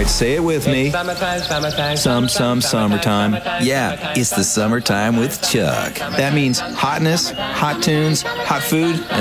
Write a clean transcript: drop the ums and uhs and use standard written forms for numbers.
right, say it with me. Summertime. Yeah, it's the summertime with Chuck. That means hotness, hot tunes, hot food,